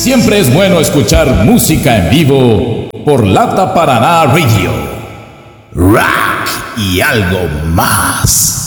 siempre es bueno escuchar música en vivo por Lata Paraná Radio. Rock y algo más.